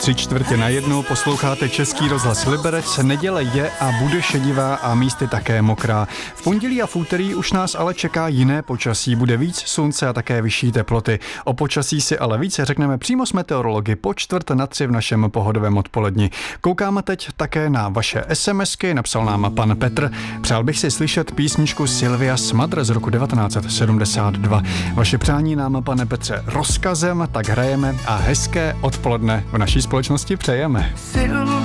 3:45 posloucháte Český rozhlas Liberec. Neděle je a bude šedivá a místy také mokrá. V pondělí a v úterý už nás ale čeká jiné počasí. Bude víc slunce a také vyšší teploty. O počasí si ale více řekneme přímo s meteorology po 2:45 v našem pohodovém odpoledni. Koukáme teď také na vaše SMSky, napsal nám pan Petr. Přál bych si slyšet písničku Sylvia Smother z roku 1972. Vaše přání nám, pane Petře, rozkazem, tak hrajeme a hezké odpoledne v naší společnosti přejeme.